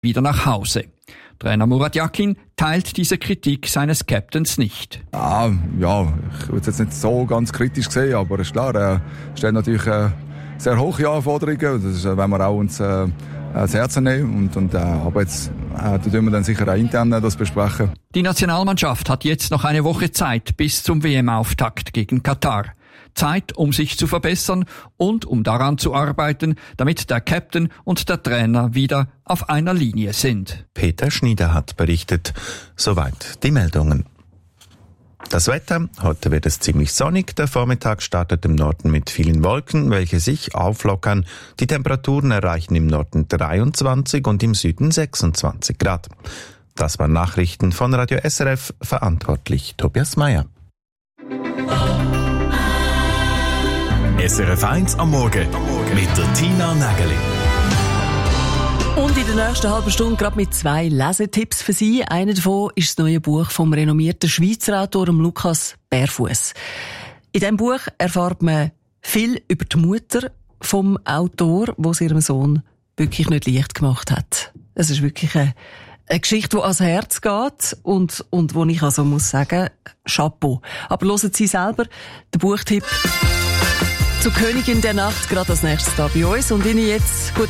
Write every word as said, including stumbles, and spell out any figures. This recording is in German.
wieder nach Hause. Trainer Murat Yakin teilt diese Kritik seines Captains nicht. Ah, ja, ich würde es jetzt nicht so ganz kritisch sehen, aber es ist klar, er stellt natürlich äh, sehr hohe Anforderungen. Das ist, äh, wenn wir auch uns äh, das Herz nehmen und, und äh, aber jetzt äh, da tun wir dann sicher auch intern das besprechen. Die Nationalmannschaft hat jetzt noch eine Woche Zeit bis zum W M-Auftakt gegen Katar. Zeit, um sich zu verbessern und um daran zu arbeiten, damit der Captain und der Trainer wieder auf einer Linie sind. Peter Schnieder hat berichtet. Soweit die Meldungen. Das Wetter, heute wird es ziemlich sonnig. Der Vormittag startet im Norden mit vielen Wolken, welche sich auflockern. Die Temperaturen erreichen im Norden dreiundzwanzig und im Süden sechsundzwanzig Grad. Das waren Nachrichten von Radio S R F, verantwortlich Tobias Meyer. S R F eins am Morgen mit der Tina Nägeli. Und in der nächsten halben Stunde gerade mit zwei Lesetipps für Sie. Einer davon ist das neue Buch vom renommierten Schweizer Autor Lukas Bärfuss. In diesem Buch erfährt man viel über die Mutter vom Autor, die es ihrem Sohn wirklich nicht leicht gemacht hat. Es ist wirklich eine, eine Geschichte, die ans Herz geht und, und wo ich also muss sagen, Chapeau. Aber hören Sie selber den Buchtipp zur Königin der Nacht, gerade als nächstes da bei uns. Und Ihnen jetzt gute